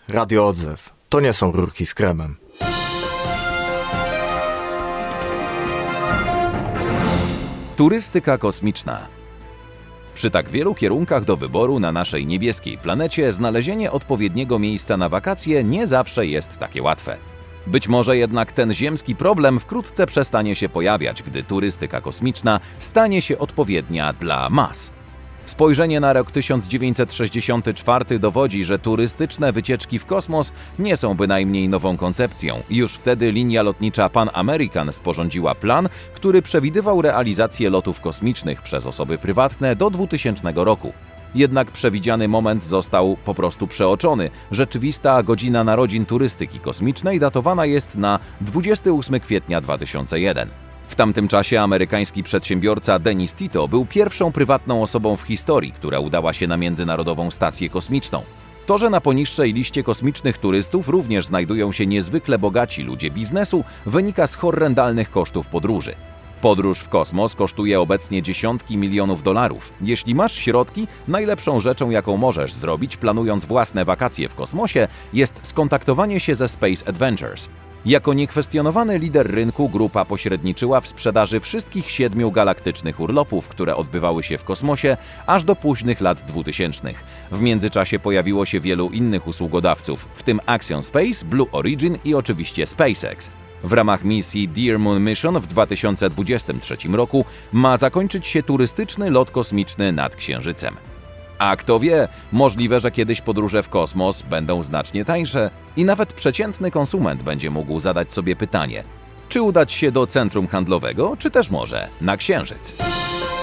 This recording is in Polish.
Radio Odzew. To nie są rurki z kremem. Turystyka kosmiczna. Przy tak wielu kierunkach do wyboru na naszej niebieskiej planecie znalezienie odpowiedniego miejsca na wakacje nie zawsze jest takie łatwe. Być może jednak ten ziemski problem wkrótce przestanie się pojawiać, gdy turystyka kosmiczna stanie się odpowiednia dla mas. Spojrzenie na rok 1964 dowodzi, że turystyczne wycieczki w kosmos nie są bynajmniej nową koncepcją. Już wtedy linia lotnicza Pan American sporządziła plan, który przewidywał realizację lotów kosmicznych przez osoby prywatne do 2000 roku. Jednak przewidziany moment został po prostu przeoczony. Rzeczywista godzina narodzin turystyki kosmicznej datowana jest na 28 kwietnia 2001. W tamtym czasie amerykański przedsiębiorca Dennis Tito był pierwszą prywatną osobą w historii, która udała się na Międzynarodową Stację Kosmiczną. To, że na poniższej liście kosmicznych turystów również znajdują się niezwykle bogaci ludzie biznesu, wynika z horrendalnych kosztów podróży. Podróż w kosmos kosztuje obecnie dziesiątki milionów dolarów. Jeśli masz środki, najlepszą rzeczą, jaką możesz zrobić, planując własne wakacje w kosmosie, jest skontaktowanie się ze Space Adventures. Jako niekwestionowany lider rynku grupa pośredniczyła w sprzedaży wszystkich 7 galaktycznych urlopów, które odbywały się w kosmosie aż do późnych lat 2000. W międzyczasie pojawiło się wielu innych usługodawców, w tym Axiom Space, Blue Origin i oczywiście SpaceX. W ramach misji Dear Moon Mission w 2023 roku ma zakończyć się turystyczny lot kosmiczny nad Księżycem. A kto wie, możliwe, że kiedyś podróże w kosmos będą znacznie tańsze i nawet przeciętny konsument będzie mógł zadać sobie pytanie, czy udać się do centrum handlowego, czy też może na Księżyc.